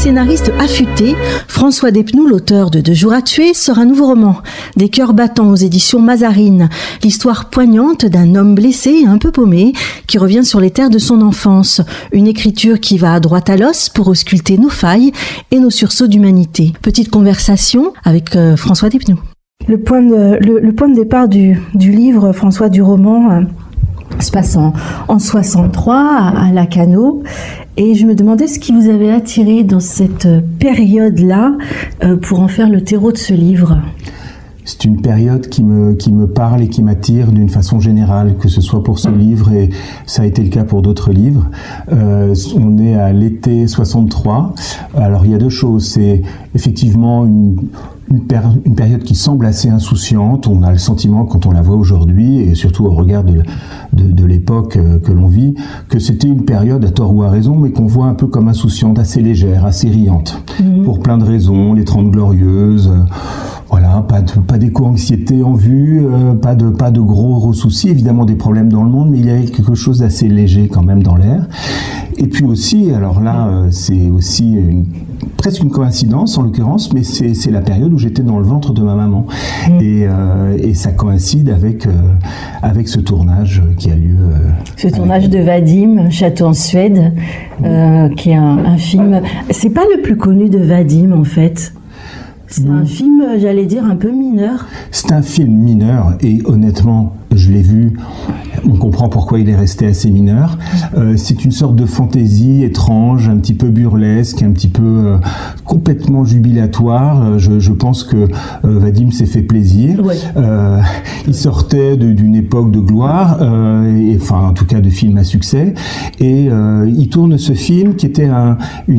scénariste affûté, François Despnous, l'auteur de 2 jours à tuer, sort un nouveau roman, Des cœurs battants aux éditions Mazarine. L'histoire poignante d'un homme blessé et un peu paumé qui revient sur les terres de son enfance. Une écriture qui va droit à l'os pour ausculter nos failles et nos sursauts d'humanité. Petite conversation avec François Despnous. Le point de départ du livre, François, du roman, se passe en 63 à Lacanau. Et je me demandais ce qui vous avait attiré dans cette période-là pour en faire le terreau de ce livre. C'est une période qui me parle et qui m'attire d'une façon générale, que ce soit pour ce livre et ça a été le cas pour d'autres livres. On est à l'été 63. Alors il y a 2 choses. C'est effectivement une période qui semble assez insouciante. On a le sentiment, quand on la voit aujourd'hui, et surtout au regard de l'époque que l'on vit, que c'était une période, à tort ou à raison, mais qu'on voit un peu comme insouciante, assez légère, assez riante. Pour plein de raisons, les 30 Glorieuses, voilà, pas d'éco-anxiété en vue, pas de gros soucis, évidemment des problèmes dans le monde, mais il y avait quelque chose d'assez léger quand même dans l'air. Et puis aussi, alors là, c'est aussi presque une coïncidence en l'occurrence, mais c'est la période où j'étais dans le ventre de ma maman. Et ça coïncide avec ce tournage qui a lieu. Ce tournage de Vadim, Château en Suède, qui est un film. C'est pas le plus connu de Vadim en fait. C'est un film, j'allais dire, un peu mineur. C'est un film mineur et honnêtement, je l'ai vu, on comprend pourquoi il est resté assez mineur. C'est une sorte de fantaisie étrange, un petit peu burlesque, un petit peu complètement jubilatoire. Je pense que Vadim s'est fait plaisir. Ouais. Il sortait d'une époque de gloire, enfin en tout cas de film à succès, et il tourne ce film qui était un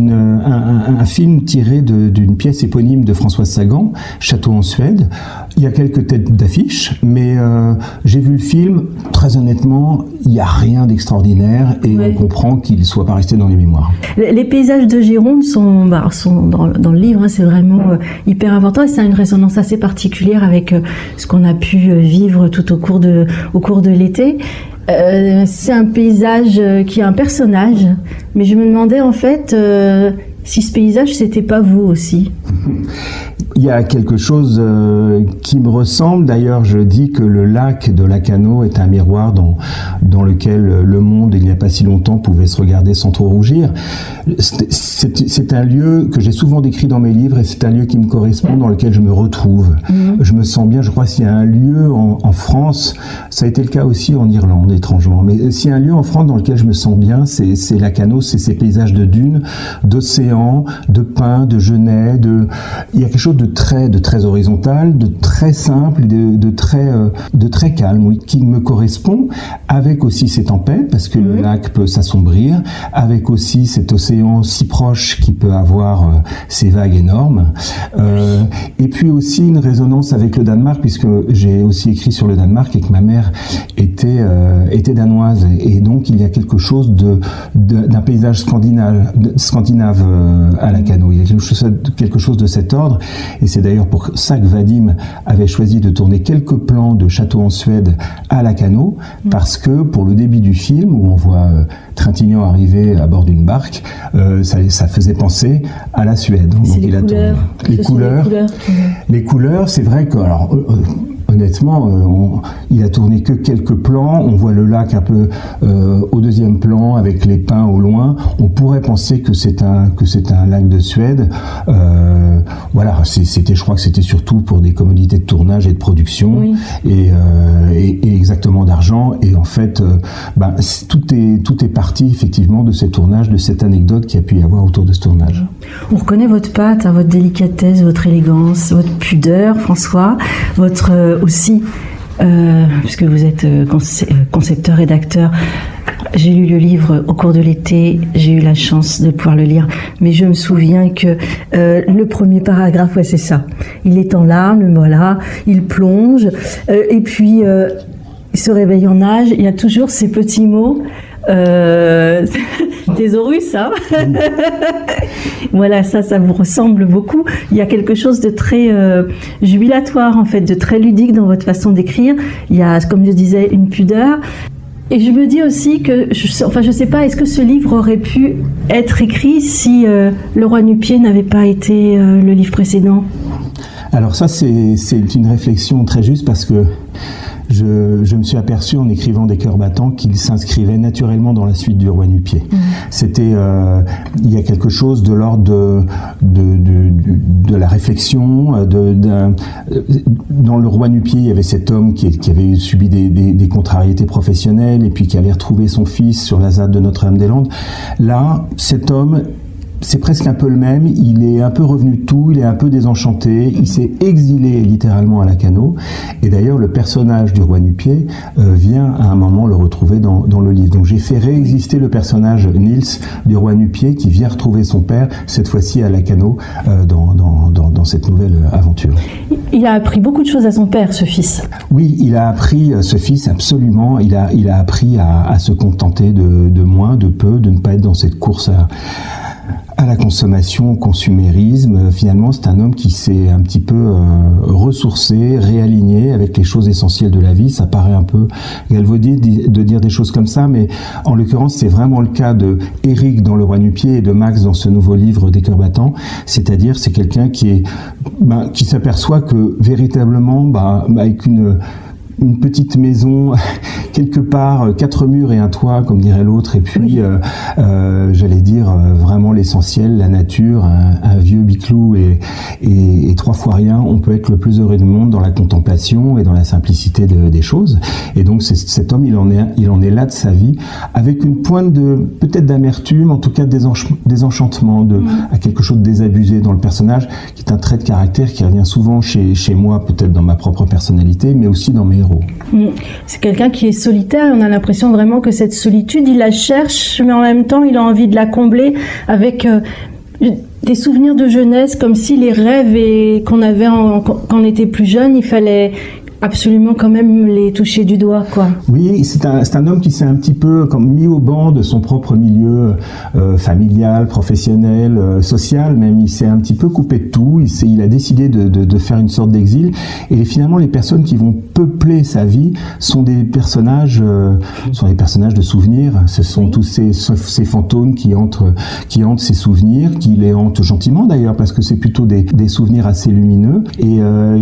film tiré d'une pièce éponyme de Françoise Sagan, Château en Suède. Il y a quelques têtes d'affiche, mais j'ai vu le film, très honnêtement, il n'y a rien d'extraordinaire et on comprend qu'il ne soit pas resté dans les mémoires. Les paysages de Gironde sont dans le livre, hein, c'est vraiment hyper important et ça a une résonance assez particulière avec ce qu'on a pu vivre tout au cours de l'été. C'est un paysage qui a un personnage, mais je me demandais en fait si ce paysage c'était pas vous aussi. Il y a quelque chose qui me ressemble. D'ailleurs, je dis que le lac de Lacanau est un miroir dans lequel le monde, il n'y a pas si longtemps, pouvait se regarder sans trop rougir. C'est un lieu que j'ai souvent décrit dans mes livres et c'est un lieu qui me correspond, dans lequel je me retrouve. Je me sens bien. Je crois s'il y a un lieu en France, ça a été le cas aussi en Irlande, étrangement, mais s'il y a un lieu en France dans lequel je me sens bien, c'est Lacanau, c'est ces paysages de dunes, d'océans, de pins, de genêts, il y a quelque chose de très horizontal, de très simple, de très calme, oui, qui me correspond, avec aussi ces tempêtes, parce que le lac peut s'assombrir, avec aussi cet océan si proche qui peut avoir ces vagues énormes, et puis aussi une résonance avec le Danemark, puisque j'ai aussi écrit sur le Danemark et que ma mère était danoise, et donc il y a quelque chose d'un paysage scandinave à Lacanau. Il y a quelque chose de cet ordre, et c'est d'ailleurs pour ça que Vadim avait choisi de tourner quelques plans de Château en Suède à Lacanau, parce que pour le début du film, où on voit Trintignant arriver à bord d'une barque, ça faisait penser à la Suède. Donc il a tourné les couleurs, c'est vrai que alors honnêtement, il a tourné que quelques plans. On voit le lac un peu au deuxième plan avec les pins au loin. On pourrait penser que c'est un lac de Suède. Voilà, je crois que c'était surtout pour des commodités de tournage et de production, et exactement d'argent. Et en fait, tout est parti effectivement de ces tournages, de cette anecdote qu'il y a pu y avoir autour de ce tournage. On reconnaît votre patte, votre délicatesse, votre élégance, votre pudeur, François, votre aussi, puisque vous êtes concepteur, rédacteur. J'ai lu le livre au cours de l'été, j'ai eu la chance de pouvoir le lire, mais je me souviens que le premier paragraphe, c'est ça. Il est en larmes, voilà, il plonge, et puis il se réveille en nage. Il y a toujours ces petits mots. Thésaurus, hein. Voilà, ça vous ressemble beaucoup. Il y a quelque chose de très jubilatoire, en fait, de très ludique dans votre façon d'écrire. Il y a, comme je disais, une pudeur. Et je me dis aussi que, je sais pas, est-ce que ce livre aurait pu être écrit si Le Roi nu-pied n'avait pas été le livre précédent? Alors ça, c'est une réflexion très juste parce que je me suis aperçu en écrivant Des cœurs battants qu'il s'inscrivait naturellement dans la suite du Roi nu-pied. C'était, il y a quelque chose de l'ordre de la réflexion. Dans le Roi nu-pied, il y avait cet homme qui avait subi des contrariétés professionnelles et puis qui allait retrouver son fils sur la ZAD de Notre-Dame-des-Landes. Là, cet homme, c'est presque un peu le même, il est un peu revenu de tout, il est un peu désenchanté, il s'est exilé littéralement à Lacanau, et d'ailleurs le personnage du Roi nu-pied vient à un moment le retrouver dans le livre. Donc j'ai fait réexister le personnage Nils du Roi nu-pied qui vient retrouver son père, cette fois-ci à Lacanau, dans cette nouvelle aventure. Il a appris beaucoup de choses à son père, ce fils. Oui, il a appris, ce fils, absolument, il a appris à se contenter de moins, de peu, de ne pas être dans cette course à la consommation, au consumérisme. Finalement, c'est un homme qui s'est un petit peu ressourcé, réaligné avec les choses essentielles de la vie. Ça paraît un peu galvaudé de dire des choses comme ça, mais en l'occurrence, c'est vraiment le cas de Éric dans Le Roi nu-pied et de Max dans ce nouveau livre Des cœurs battants. C'est-à-dire, c'est quelqu'un qui s'aperçoit que véritablement, avec une petite maison, quelque part, 4 murs et un toit, comme dirait l'autre, et puis, j'allais dire, vraiment l'essentiel, la nature, un vieux biclou et 3 fois rien, on peut être le plus heureux du monde dans la contemplation et dans la simplicité des choses. Et donc, cet homme, il en est là de sa vie, avec une pointe peut-être d'amertume, en tout cas de désenchantement, à quelque chose de désabusé dans le personnage, qui est un trait de caractère qui revient souvent chez moi, peut-être dans ma propre personnalité, mais aussi dans mes héros. C'est quelqu'un qui est solitaire et on a l'impression vraiment que cette solitude, il la cherche, mais en même temps, il a envie de la combler avec des souvenirs de jeunesse, comme si les rêves qu'on avait quand on était plus jeune, il fallait absolument quand même les toucher du doigt, quoi. Oui, c'est un homme qui s'est un petit peu mis au banc de son propre milieu familial, professionnel, social, même. Il s'est un petit peu coupé de tout. Il a décidé de faire une sorte d'exil. Et finalement, les personnes qui vont peupler sa vie sont des personnages de souvenirs. Ce sont tous ces fantômes qui hantent ses souvenirs, qui les hantent gentiment d'ailleurs, parce que c'est plutôt des souvenirs assez lumineux. Et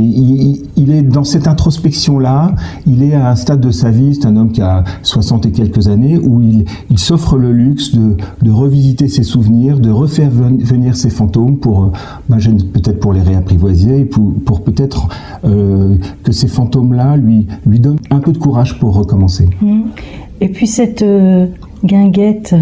il est dans cette introspection là, il est à un stade de sa vie, c'est un homme qui a 60 et quelques années, où il s'offre le luxe de revisiter ses souvenirs, de refaire venir ses fantômes peut-être pour les réapprivoiser, et pour peut-être que ces fantômes-là lui donnent un peu de courage pour recommencer. Et puis cette guinguette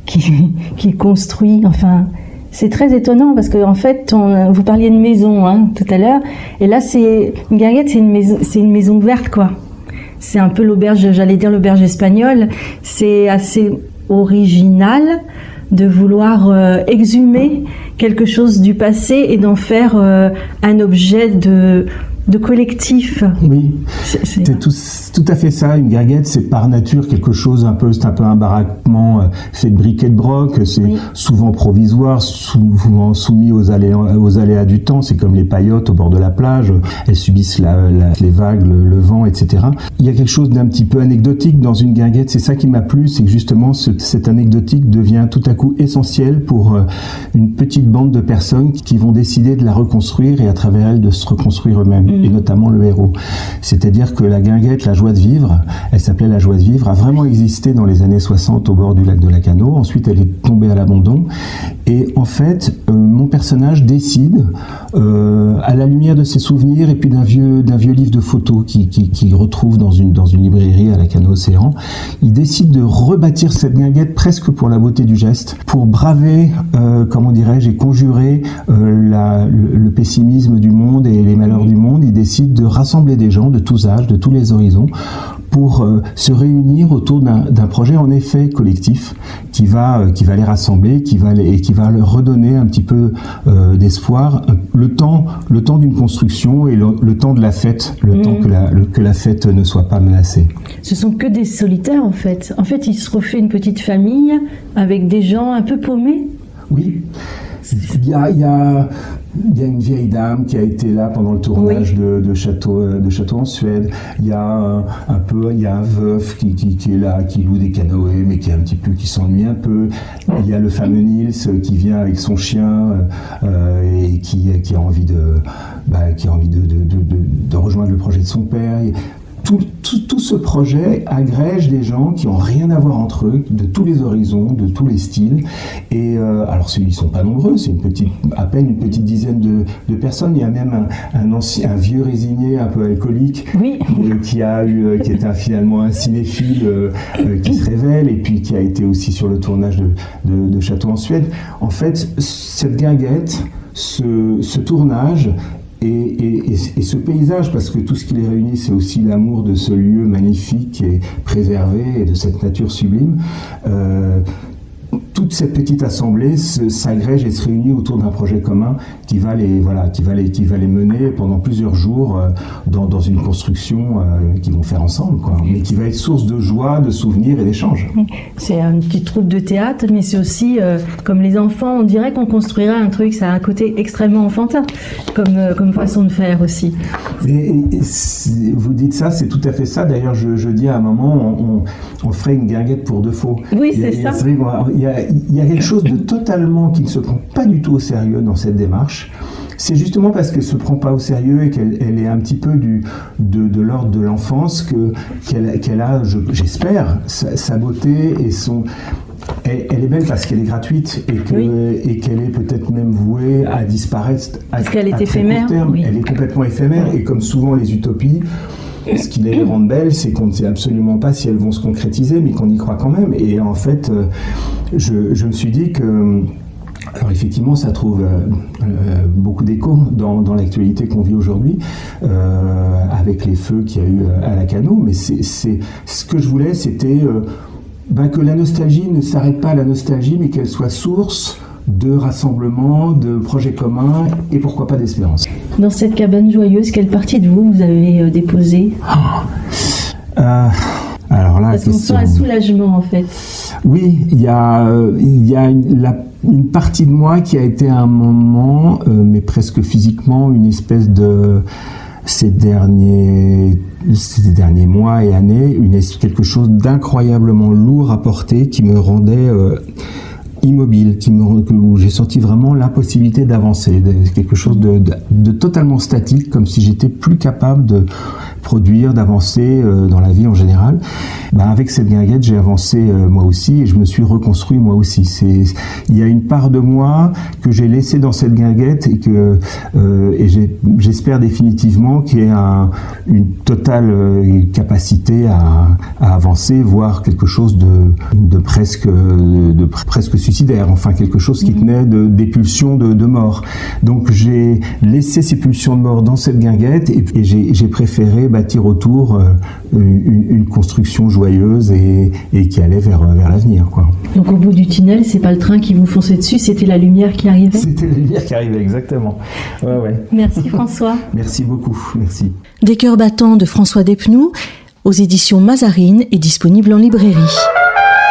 qui construit, enfin... C'est très étonnant parce que en fait, vous parliez de maison tout à l'heure, et là c'est une guinguette, c'est une maison ouverte, quoi. C'est un peu l'auberge, j'allais dire l'auberge espagnole. C'est assez original de vouloir exhumer quelque chose du passé et d'en faire un objet de collectif. Oui, c'est tout à fait ça. Une guinguette, c'est par nature quelque chose c'est un peu un baraquement fait de briques et de broc. C'est souvent provisoire, souvent soumis aux aléas du temps. C'est comme les paillotes au bord de la plage. Elles subissent les vagues, le vent, etc. Il y a quelque chose d'un petit peu anecdotique dans une guinguette. C'est ça qui m'a plu, c'est que justement cet anecdotique devient tout à coup essentiel pour une petite bande de personnes qui vont décider de la reconstruire et à travers elle de se reconstruire eux-mêmes. Et notamment le héros. C'est-à-dire que la guinguette, la joie de vivre, elle s'appelait la joie de vivre, a vraiment existé dans les années 60 au bord du lac de Lacanau. Ensuite, elle est tombée à l'abandon. Et en fait, mon personnage décide, à la lumière de ses souvenirs et puis d'un vieux livre de photos qu'il retrouve dans une librairie à Lacanau-Océan, il décide de rebâtir cette guinguette presque pour la beauté du geste, pour braver, et conjurer le pessimisme du monde et les malheurs du monde. Il décide de rassembler des gens de tous âges, de tous les horizons, pour se réunir autour d'un projet en effet collectif qui va les rassembler, qui va leur redonner un petit peu d'espoir, le temps d'une construction et le temps de la fête, temps que la fête ne soit pas menacée. Ce sont que des solitaires en fait. En fait, il se refait une petite famille avec des gens un peu paumés. Oui. Il y a une vieille dame qui a été là pendant le tournage de Château en Suède. Il y a un veuf qui est là, qui loue des canoës, mais qui s'ennuie un peu. Il y a le fameux Nils qui vient avec son chien et qui a envie de rejoindre le projet de son père. Tout ce projet agrège des gens qui n'ont rien à voir entre eux, de tous les horizons, de tous les styles. Et alors, ils ne sont pas nombreux, c'est à peine une petite dizaine de personnes. Il y a même un vieux résigné un peu alcoolique qui était finalement un cinéphile qui se révèle et puis qui a été aussi sur le tournage de Château en Suède. En fait, cette guinguette, ce tournage, et ce paysage, parce que tout ce qui les réunit, c'est aussi l'amour de ce lieu magnifique et préservé et de cette nature sublime. Toute cette petite assemblée s'agrège et se réunit autour d'un projet commun qui va les mener pendant plusieurs jours dans une construction qu'ils vont faire ensemble, quoi. Mais qui va être source de joie, de souvenirs et d'échanges. C'est une petite troupe de théâtre, mais c'est aussi comme les enfants, on dirait qu'on construirait un truc, ça a un côté extrêmement enfantin comme façon de faire aussi. Et vous dites ça, c'est tout à fait ça. D'ailleurs, je dis à un moment, on ferait une guinguette pour de faux. Oui, c'est ça. Il y a quelque chose de totalement qui ne se prend pas du tout au sérieux dans cette démarche. C'est justement parce qu'elle ne se prend pas au sérieux et qu'elle est un petit peu de l'ordre de l'enfance qu'elle a, j'espère, sa beauté et son... Elle est belle parce qu'elle est gratuite et qu'elle est peut-être même vouée à disparaître parce qu'elle est éphémère. Oui. Elle est complètement éphémère et comme souvent les utopies, ce qui les rend belles, c'est qu'on ne sait absolument pas si elles vont se concrétiser, mais qu'on y croit quand même. Et en fait, je me suis dit que... Alors effectivement, ça trouve beaucoup d'écho dans l'actualité qu'on vit aujourd'hui, avec les feux qu'il y a eu à Lacanau. Mais c'est ce que je voulais, c'était que la nostalgie ne s'arrête pas à la nostalgie, mais qu'elle soit source de rassemblement, de projets communs et pourquoi pas d'espérance. Dans cette cabane joyeuse, quelle partie de vous avez déposée ? Alors là, parce qu'on sent un soulagement en fait. Oui, il y a une partie de moi qui a été à un moment, mais presque physiquement, une espèce de ces derniers mois et années, quelque chose d'incroyablement lourd à porter qui me rendait immobile, où j'ai senti vraiment l'impossibilité d'avancer, quelque chose de totalement statique, comme si j'étais plus capable de produire, d'avancer dans la vie en général. Avec cette guinguette, j'ai avancé moi aussi et je me suis reconstruit moi aussi. Il y a une part de moi que j'ai laissée dans cette guinguette et j'espère définitivement qu'il y ait une totale capacité à avancer, voire quelque chose de presque suicidaire, enfin quelque chose qui tenait des pulsions de mort. Donc j'ai laissé ces pulsions de mort dans cette guinguette et j'ai préféré bâtir autour une construction joyeuse et qui allait vers l'avenir, quoi. Donc au bout du tunnel, c'est pas le train qui vous fonçait dessus, c'était la lumière qui arrivait. C'était la lumière qui arrivait, exactement. Ouais. Merci François. Merci beaucoup, merci. Des cœurs battants de François Despnous aux éditions Mazarine est disponible en librairie.